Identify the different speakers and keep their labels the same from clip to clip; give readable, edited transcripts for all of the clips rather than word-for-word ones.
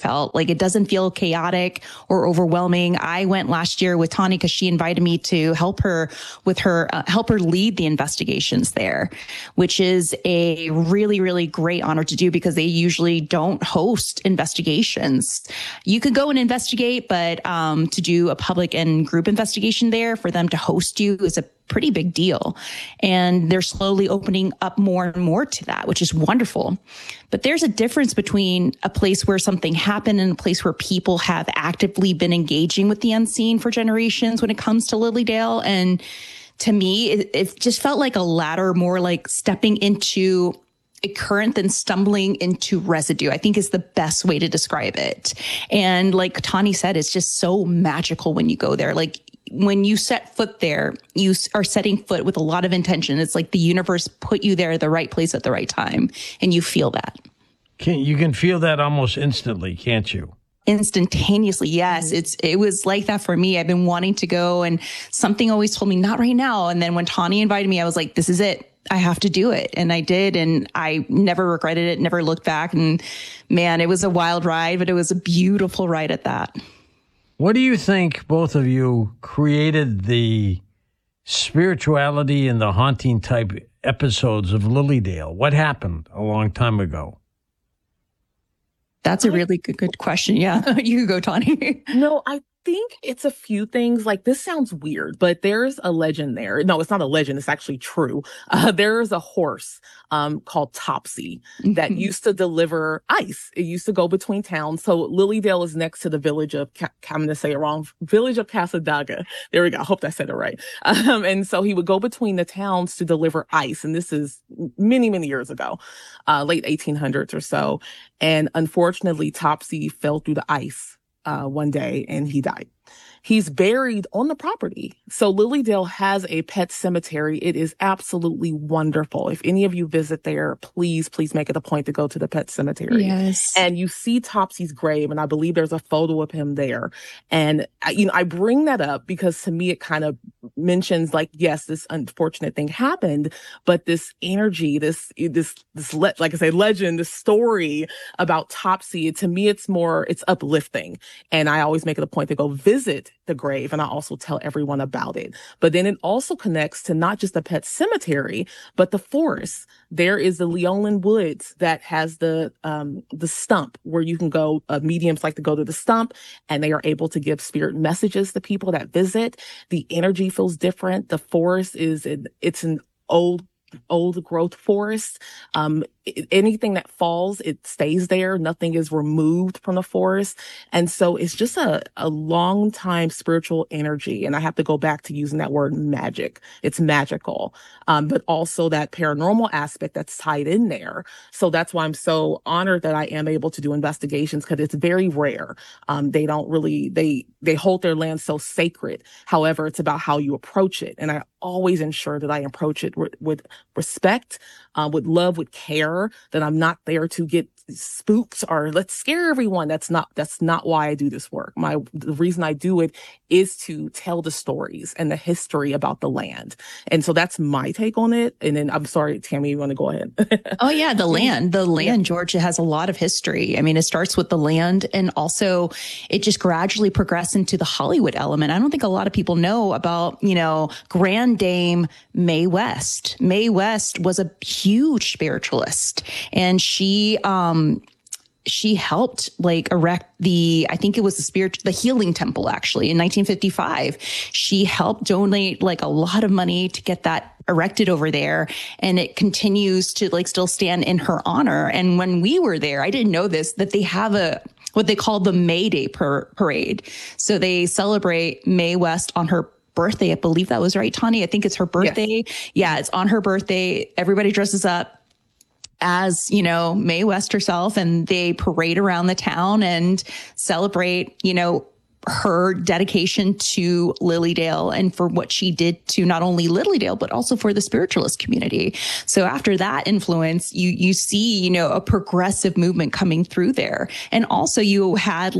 Speaker 1: felt. Like, it doesn't feel chaotic or overwhelming. I went last year with Tani because she invited me to help her with help her lead the investigations there, which is a really, really great honor to do because they usually don't host investigations. You could go and investigate, but to do a public and group investigation there, for them to host you is a pretty big deal. And they're slowly opening up more and more to that, which is wonderful. But there's a difference between a place where something happened and a place where people have actively been engaging with the unseen for generations when it comes to Lily Dale. And to me, it just felt like a ladder, more like stepping into a current than stumbling into residue, I think is the best way to describe it. And like Tani said, it's just so magical when you go there. Like, when you set foot there, you are setting foot with a lot of intention. It's like the universe put you there at the right place at the right time, and you feel that.
Speaker 2: You can feel that almost instantly, can't you?
Speaker 1: Instantaneously, yes. It was like that for me. I've been wanting to go, and something always told me, not right now. And then when Tani invited me, I was like, this is it. I have to do it. And I did. And I never regretted it, never looked back. And man, it was a wild ride, but it was a beautiful ride at that.
Speaker 2: What do you think, both of you, created the spirituality and the haunting type episodes of Lily Dale? What happened a long time ago?
Speaker 1: That's a really good question. Yeah, you can go, Tani.
Speaker 3: No, I think it's a few things. Like, this sounds weird, but there's a legend there. No, it's not a legend. It's actually true. There's a horse called Topsy that used to deliver ice. It used to go between towns. So Lily Dale is next to the village of, I'm going to say it wrong, village of Casadaga. There we go. I hope I said it right. And so he would go between the towns to deliver ice. And this is many, many years ago, late 1800s or so. And unfortunately, Topsy fell through the ice one day and he died. He's buried on the property. So Lily Dale has a pet cemetery. It is absolutely wonderful. If any of you visit there, please make it a point to go to the pet cemetery.
Speaker 1: Yes.
Speaker 3: And you see Topsy's grave, and I believe there's a photo of him there. And I bring that up because to me, it kind of mentions, like, yes, this unfortunate thing happened, but this energy, this like I say, legend, this story about Topsy, to me, it's uplifting. And I always make it a point to go visit the grave, and I also tell everyone about it. But then it also connects to not just the pet cemetery, but the forest. There is the Leolin Woods that has the stump where you can go. Mediums like to go to the stump, and they are able to give spirit messages to people that visit. The energy feels different. The forest it's an old growth forest. Anything that falls, it stays there. Nothing is removed from the forest. And so it's just a long time spiritual energy. And I have to go back to using that word magic. It's magical. But also that paranormal aspect that's tied in there. So that's why I'm so honored that I am able to do investigations, because it's very rare. They don't really, they hold their land so sacred. However, it's about how you approach it. And I always ensure that I approach it with respect, with love, with care, that I'm not there to get spooked or let's scare everyone. That's not why I do this work. The reason I do it is to tell the stories and the history about the land. And so that's my take on it. And then I'm sorry, Tammy, you want to go ahead?
Speaker 1: Oh yeah. The land, Georgia, has a lot of history. I mean, it starts with the land, and also it just gradually progressed into the Hollywood element. I don't think a lot of people know about, Grand Dame Mae West. Mae West was a huge spiritualist, and she helped erect I think it was the Healing Temple, actually, in 1955. She helped donate a lot of money to get that erected over there. And it continues to still stand in her honor. And when we were there, I didn't know this, that they have what they call the May Day parade. So they celebrate Mae West on her birthday. I believe that was right, Tani. I think it's her birthday. Yes. Yeah, it's on her birthday. Everybody dresses up as, Mae West herself, and they parade around the town and celebrate, her dedication to Lily Dale and for what she did to not only Lily Dale, but also for the spiritualist community. So after that influence, you see, a progressive movement coming through there. And also you had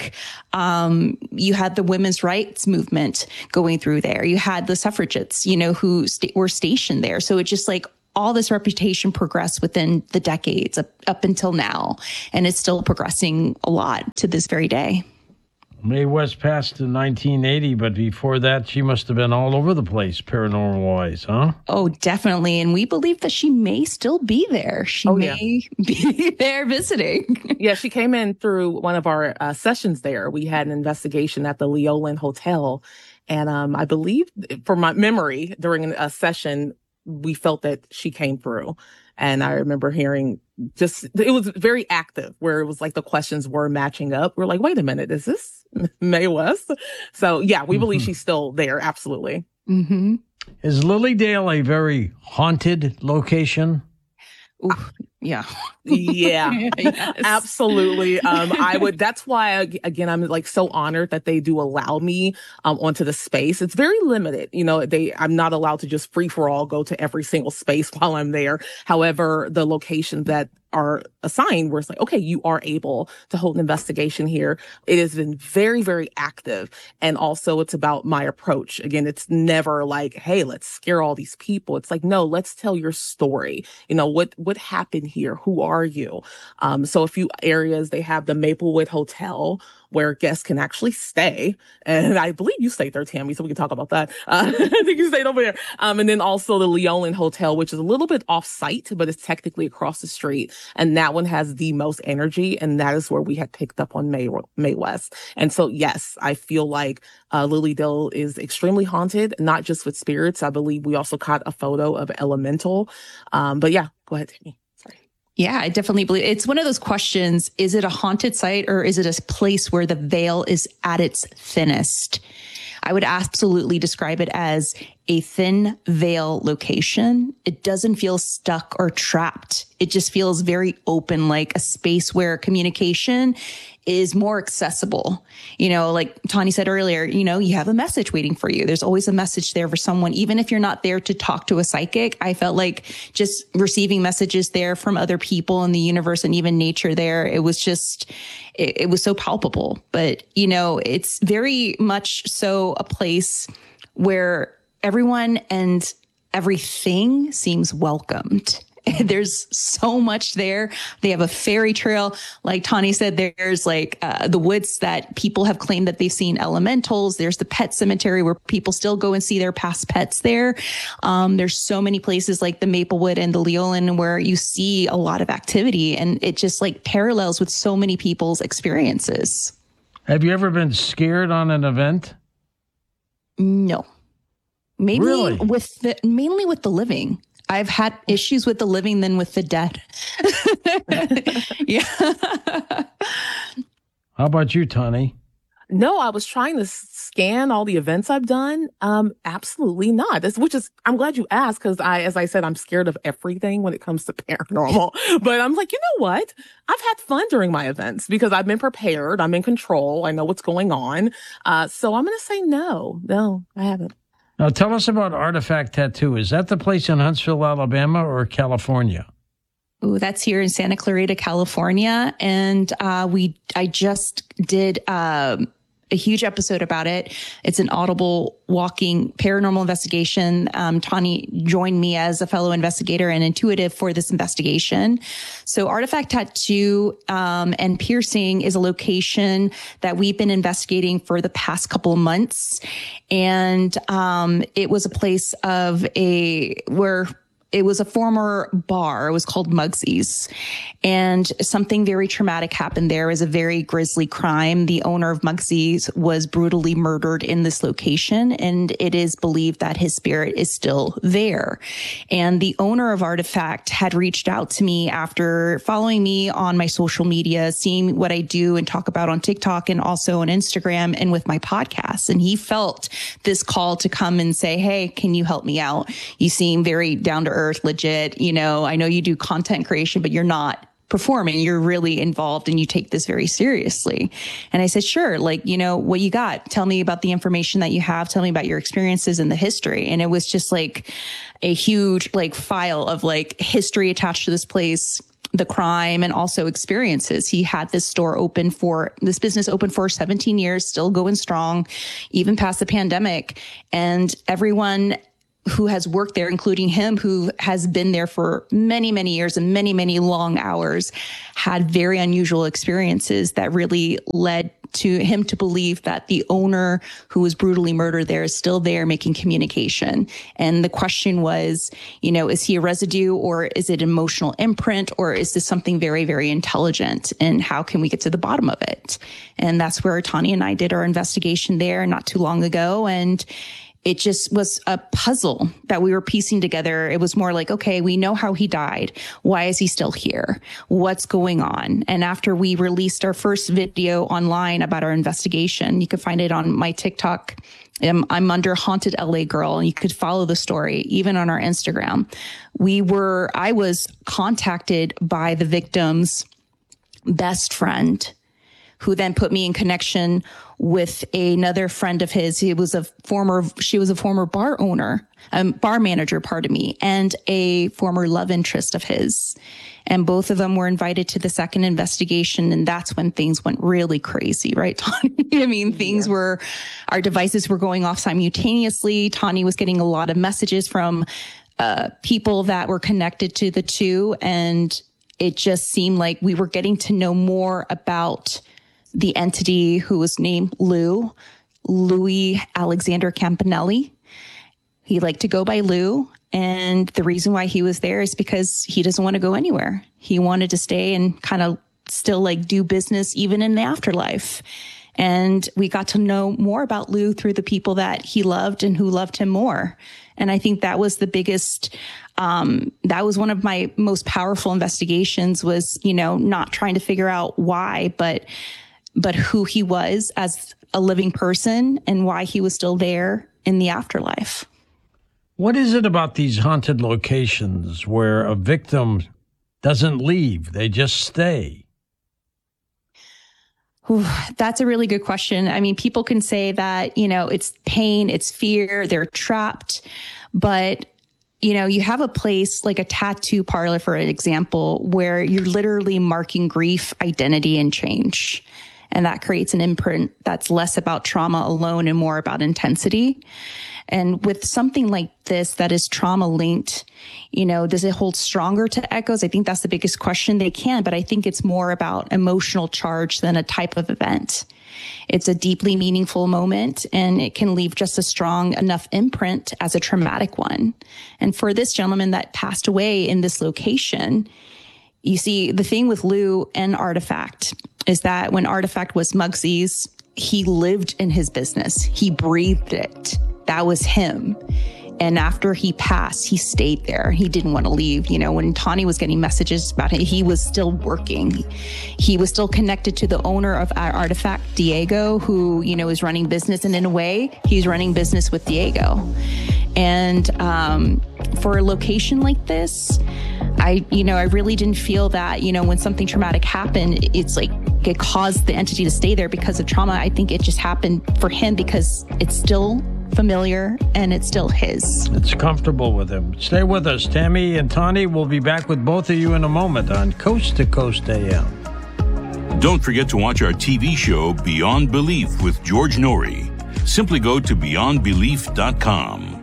Speaker 1: the women's rights movement going through there. You had the suffragettes, who were stationed there. So it just all this reputation progressed within the decades up until now. And it's still progressing a lot to this very day.
Speaker 2: Mae West passed in 1980, but before that, she must have been all over the place, paranormal-wise, huh?
Speaker 1: Oh, definitely. And we believe that she may still be there. She may be there visiting.
Speaker 3: Yeah, she came in through one of our sessions there. We had an investigation at the Leolin Hotel. And I believe, from my memory, during a session, we felt that she came through. And I remember hearing it was very active, where it was like the questions were matching up. We're like, wait a minute, is this Mae West? So yeah, we believe she's still there. Absolutely.
Speaker 1: Mm-hmm.
Speaker 2: Is Lilydale a very haunted location?
Speaker 1: Oof, yeah.
Speaker 3: Yeah,
Speaker 1: Yes.
Speaker 3: absolutely. That's why, again, I'm like so honored that they do allow me onto the space. It's very limited. I'm not allowed to just free for all go to every single space while I'm there. However, the locations that are assigned where it's like, okay, you are able to hold an investigation here. It has been very, very active. And also it's about my approach. Again, it's never like, hey, let's scare all these people. It's like, no, let's tell your story. What happened here? Who are you? So a few areas, they have the Maplewood Hotel where guests can actually stay. And I believe you stayed there, Tammy, so we can talk about that. I think you stayed over there. And then also the Leolin Hotel, which is a little bit off site, but it's technically across the street. And that one has the most energy. And that is where we had picked up on Mae West. And so, yes, I feel like Lilydale is extremely haunted, not just with spirits. I believe we also caught a photo of Elemental. But yeah, go ahead, Tammy.
Speaker 1: Yeah, I definitely believe it's one of those questions. Is it a haunted site or is it a place where the veil is at its thinnest? I would absolutely describe it as a thin veil location. It doesn't feel stuck or trapped. It just feels very open, like a space where communication is more accessible. Like Tawny said earlier, you have a message waiting for you. There's always a message there for someone. Even if you're not there to talk to a psychic, I felt like just receiving messages there from other people in the universe and even nature there, it was just, it was so palpable. But, it's very much so a place where everyone and everything seems welcomed. There's so much there. They have a fairy trail. Like Tawny said, there's like the woods that people have claimed that they've seen elementals. There's the pet cemetery where people still go and see their past pets there. There's so many places like the Maplewood and the Leolin where you see a lot of activity, and it just like parallels with so many people's experiences.
Speaker 2: Have you ever been scared on an event?
Speaker 1: No. Maybe
Speaker 2: really?
Speaker 1: Mainly with the living. I've had issues with the living than with the dead. Yeah.
Speaker 2: How about you, Tawny?
Speaker 3: No, I was trying to scan all the events I've done. Absolutely not. I'm glad you asked, because as I said, I'm scared of everything when it comes to paranormal. But I'm like, you know what? I've had fun during my events because I've been prepared. I'm in control. I know what's going on. So I'm going to say no, I haven't.
Speaker 2: Now, tell us about Artifact Tattoo. Is that the place in Huntsville, Alabama, or California?
Speaker 1: Ooh, that's here in Santa Clarita, California. And I just did a huge episode about it. It's an Audible walking paranormal investigation. Tawny joined me as a fellow investigator and intuitive for this investigation. So Artifact Tattoo and Piercing is a location that we've been investigating for the past couple of months. And it was a place where it was a former bar. It was called Mugsy's. And something very traumatic happened there. It was a very grisly crime. The owner of Mugsy's was brutally murdered in this location, and it is believed that his spirit is still there. And the owner of Artifact had reached out to me after following me on my social media, seeing what I do and talk about on TikTok and also on Instagram and with my podcast. And he felt this call to come and say, hey, can you help me out? You seem very down to earth, legit. I know you do content creation, but you're not performing. You're really involved and you take this very seriously. And I said, sure. What you got? Tell me about the information that you have. Tell me about your experiences and the history. And it was just like a huge file of history attached to this place, the crime, and also experiences. He had this business open for 17 years, still going strong, even past the pandemic. And everyone who has worked there, including him, who has been there for many, many years and many, many long hours, had very unusual experiences that really led to him to believe that the owner who was brutally murdered there is still there making communication. And the question was, is he a residue, or is it emotional imprint, or is this something very, very intelligent? And how can we get to the bottom of it? And that's where Tani and I did our investigation there not too long ago. And it just was a puzzle that we were piecing together. It was more like, okay, we know how he died. Why is he still here? What's going on? And after we released our first video online about our investigation, you can find it on my TikTok. I'm under Haunted LA Girl, and you could follow the story even on our Instagram. I was contacted by the victim's best friend, who then put me in connection with another friend of his. She was a former bar owner, bar manager, and a former love interest of his. And both of them were invited to the second investigation. And that's when things went really crazy, right, Tani? I mean, our devices were going off simultaneously. Tani was getting a lot of messages from people that were connected to the two. And it just seemed like we were getting to know more about the entity who was named Louis Alexander Campanelli. He liked to go by Lou. And the reason why he was there is because he doesn't want to go anywhere. He wanted to stay and kind of still do business even in the afterlife. And we got to know more about Lou through the people that he loved and who loved him more. And I think that was the biggest, that was one of my most powerful investigations, was, not trying to figure out why, but who he was as a living person and why he was still there in the afterlife.
Speaker 2: What is it about these haunted locations where a victim doesn't leave, they just stay?
Speaker 1: Ooh, that's a really good question. I mean, people can say that, it's pain, it's fear, they're trapped, but you have a place like a tattoo parlor, for an example, where you're literally marking grief, identity, and change. And that creates an imprint that's less about trauma alone and more about intensity. And with something like this that is trauma linked, does it hold stronger to echoes? I think that's the biggest question. They can, but I think it's more about emotional charge than a type of event. It's a deeply meaningful moment, and it can leave just a strong enough imprint as a traumatic one. And for this gentleman that passed away in this location, you see, the thing with Lou and Artifact is that when Artifact was Mugsy's, he lived in his business. He breathed it. That was him. And after he passed, he stayed there. He didn't want to leave. When Tani was getting messages about him, he was still working. He was still connected to the owner of our Artifact, Diego, who, is running business. And in a way, he's running business with Diego. And for a location like this, I really didn't feel that, when something traumatic happened, it's like it caused the entity to stay there because of trauma. I think it just happened for him because it's still familiar and it's still his.
Speaker 2: It's comfortable with him. Stay with us. Tammy and Tani will be back with both of you in a moment on Coast to Coast AM.
Speaker 4: Don't forget to watch our TV show Beyond Belief with George Norrie. Simply go to beyondbelief.com.